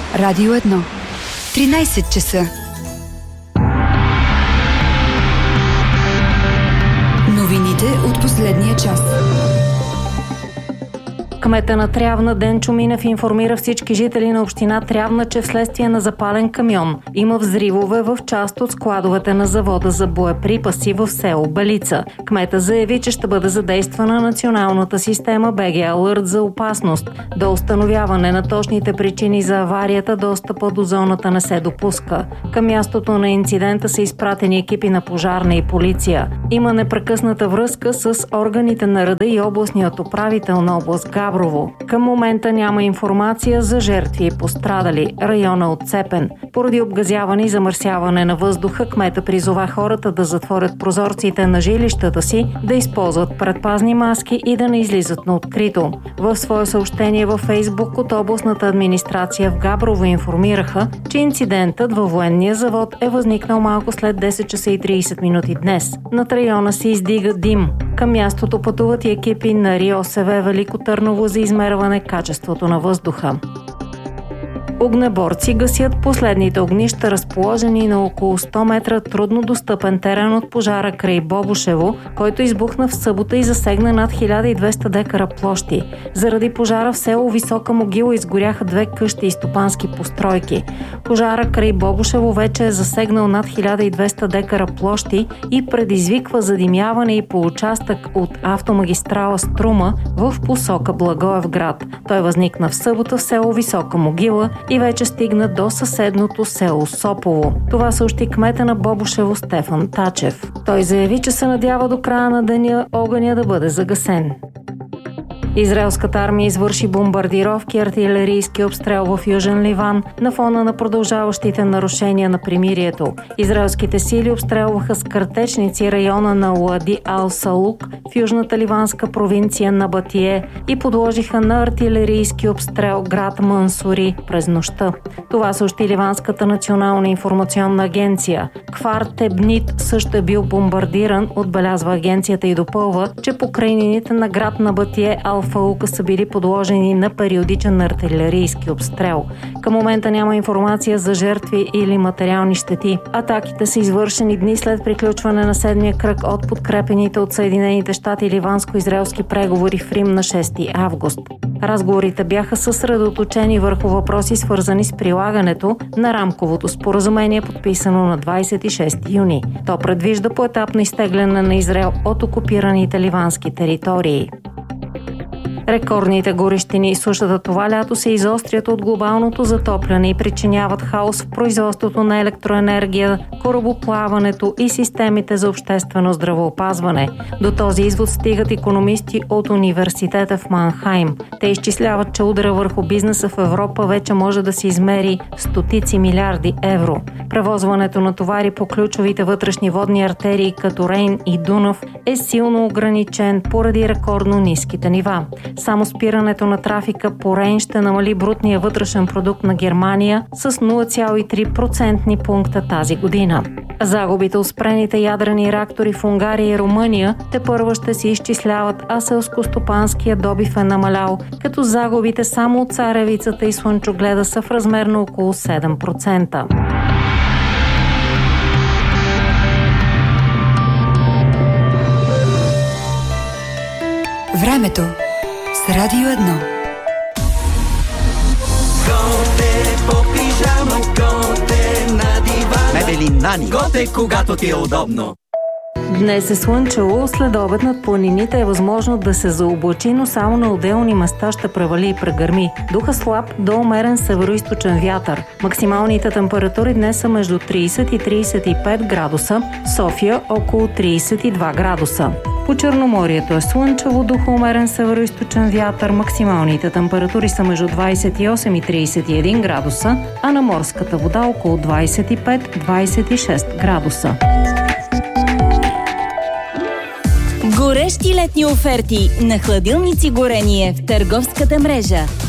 Радио 1. 13 часа. Новините от последния час. Кмета на Трявна Денчо Минев информира всички жители на община Трявна, че вследствие на запален камион има взривове в част от складовете на завода за боеприпаси в село Белица. Кмета заяви, че ще бъде задействана националната система БГ Алърт за опасност. До установяване на точните причини за аварията достъпа до зоната не се допуска. Към мястото на инцидента са изпратени екипи на пожарна и полиция. Има непрекъсната връзка с органите на реда и областният управител на област Габрово. Към момента няма информация за жертви и пострадали. Района е отцепен. Поради обгазяване и замърсяване на въздуха, кмета призова хората да затворят прозорците на жилищата си, да използват предпазни маски и да не излизат на открито. В свое съобщение във Фейсбук от областната администрация в Габрово информираха, че инцидентът във военния завод е възникнал малко след 10 часа и 30 минути днес. Над района се издига дим. Към мястото пътуват и екипи на РИОСВ Велико Търново за измерване качеството на въздуха. Огнеборци гасят последните огнища, разположени на около 100 метра трудно достъпен терен от пожара край Бобошево, който избухна в събота и засегна над 1200 декара площи. Заради пожара в село Висока могила изгоряха 2 къщи и стопански постройки. Пожара край Бобошево вече е засегнал над 1200 декара площи и предизвиква задимяване и по участък от автомагистрала Струма в посока Благоевград. Той възникна в събота в село Висока могила и вече стигна до съседното село Сопово. Това съобщи кмета на Бобошево Стефан Тачев. Той заяви, че се надява до края на деня огъня да бъде загасен. Израелската армия извърши бомбардировки и артилерийски обстрел в Южен Ливан на фона на продължаващите нарушения на примирието. Израелските сили обстрелваха с картечници района на Уади Ал-Салук в южната ливанска провинция Набатие и подложиха на артилерийски обстрел град Мансури през нощта. Това съобщи Ливанската национална информационна агенция. Кфар Тебнит също е бил бомбардиран, отбелязва агенцията и допълва, че покрайнините на град Набатие Алфаука са били подложени на периодичен артилерийски обстрел. Към момента няма информация за жертви или материални щети. Атаките са извършени дни след приключване на 7-я кръг от подкрепените от Съединените щати ливанско-израелски преговори в Рим на 6 август. Разговорите бяха съсредоточени върху въпроси, свързани с прилагането на рамковото споразумение, подписано на 26 юни. То предвижда поетапно изтегляне на Израел от окупираните ливански територии. Рекордните горещини и сушата това лято се изострят от глобалното затопляне и причиняват хаос в производството на електроенергия, корабоплаването и системите за обществено здравеопазване. До този извод стигат икономисти от университета в Манхайм. Те изчисляват, че удара върху бизнеса в Европа вече може да се измери стотици милиарди евро. Превозването на товари по ключовите вътрешни водни артерии като Рейн и Дунав е силно ограничен поради рекордно ниските нива. Само спирането на трафика по Рейн ще намали брутния вътрешен продукт на Германия с 0,3% пункта тази година. Загубите от спрените ядрени реактори в Унгария и Румъния тепърва ще се изчисляват, а селскостопанския добив е намалял, като загубите само от царевицата и слънчогледа са в размер на около 7%. Времето с Радио 1. Готе по пижама, готе на дивана. Мебели Нани. Готе, когато ти е удобно. Днес е слънчево, след обед над планините е възможно да се заоблачи, но само на отделни места ще превали и прегърми. Духа слаб до умерен североизточен вятър. Максималните температури днес са между 30 и 35 градуса, София около 32 градуса. По Черноморието е слънчево, духа умерен североизточен вятър, максималните температури са между 28 и 31 градуса, а на морската вода около 25-26 градуса. Горещи летни оферти на хладилници Горение в търговската мрежа.